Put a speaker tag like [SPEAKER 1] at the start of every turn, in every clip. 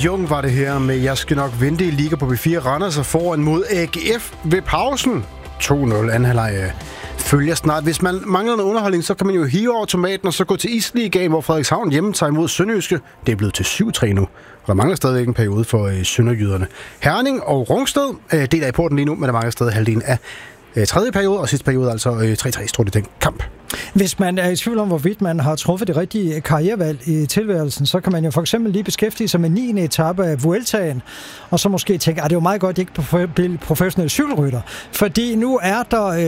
[SPEAKER 1] Jung var det her med Jeg skal nok vente i Liga på B4. Randers er foran mod AGF ved pausen. 2-0. Anden halvleg følger snart. Hvis man mangler noget underholdning, så kan man jo hive over tomaten og så gå til Isligaen, hvor Frederikshavn hjemme tager imod Sønderjyske. Det er blevet til 7-3 nu. Og der mangler stadigvæk en periode for sønderjyderne. Herning og Rungsted deler i porten lige nu, men der mangler stadig halvdelen af tredje periode, og sidste periode altså 3-3 stod det den kamp.
[SPEAKER 2] Hvis man er i tvivl om, hvorvidt man har truffet det rigtige karrierevalg i tilværelsen, så kan man jo for eksempel lige beskæftige sig med 9. etape af Vueltaen, og så måske tænke, at det er jo meget godt, at ikke blive professionel cykelrytter, fordi nu er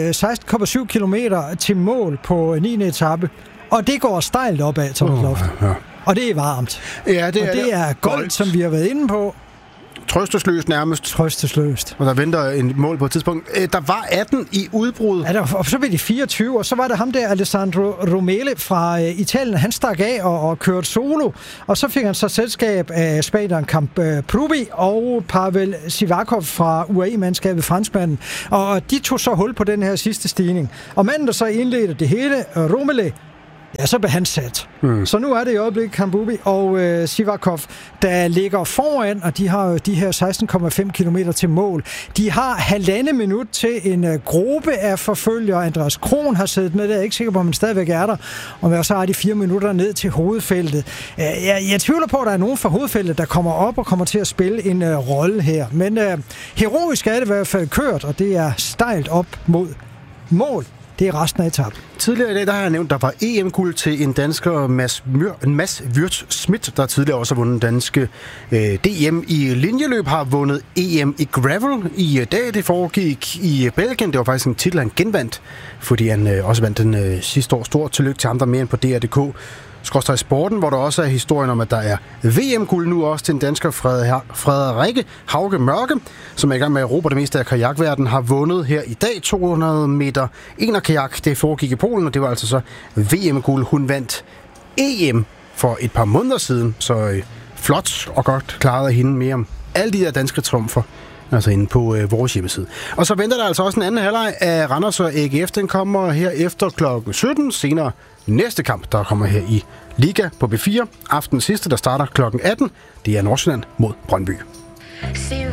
[SPEAKER 2] der 16,7 kilometer til mål på 9. etape, og det går stejlt opad, Thomas Loft. Ja. Og det er varmt.
[SPEAKER 1] Ja, det
[SPEAKER 2] er goldt, som vi har været inde på.
[SPEAKER 1] Trøstesløst nærmest.
[SPEAKER 2] Trøstesløst.
[SPEAKER 1] Og der venter en mål på et tidspunkt. Der var 18 i udbrud.
[SPEAKER 2] Ja, og så blev de 24, og så var der ham der, Alessandro Romele fra Italien. Han stak af og kørte solo, og så fik han så selskab af spanieren Camprubi og Pavel Sivakov fra UAE-mandskabet, franskmanden. Og de tog så hul på den her sidste stigning. Og manden, der så indledte det hele, Romele, ja, så blev han sat. Så nu er det i øjeblikket Kambubi og Sivakov, der ligger foran, og de har jo de her 16,5 kilometer til mål. De har 1,5 minut til en gruppe af forfølgere. Andreas Kron har siddet med, det er jeg ikke sikker på, om han stadigvæk er der. Og så har de 4 minutter ned til hovedfeltet. Jeg tvivler på, at der er nogen fra hovedfeltet, der kommer op og kommer til at spille en rolle her. Men heroisk er det i hvert fald kørt, og det er stejlt op mod mål. Det er resten af etappen.
[SPEAKER 1] Tidligere i dag, der har jeg nævnt, der var EM-guld til en dansker, Mads Wirtz Schmidt, der tidligere også har vundet danske DM i linjeløb, har vundet EM i gravel i dag. Det foregik i Belgien. Det var faktisk en titel, han genvandt, fordi han også vandt den sidste år. Stort tillykke til ham, der mere end på DR.dk. Sporten, hvor der også er historien om, at der er VM-guld nu også til en dansker, Frederikke Hauge Mørke, som er i gang med at erobre det meste af kajakverdenen, har vundet her i dag 200 meter enerkajak. Det foregik i Polen, og det var altså så VM-guld. Hun vandt EM for et par måneder siden, så flot og godt klaret af hende. Mere om alle de der danske triumfer, altså inde på vores hjemmeside. Og så venter der altså også en anden halvleg af Randers og AGF. Den kommer her efter klokken 17. Senere næste kamp, der kommer her i Liga på B4. Aftens sidste, der starter klokken 18. Det er Nordsjælland mod Brøndby.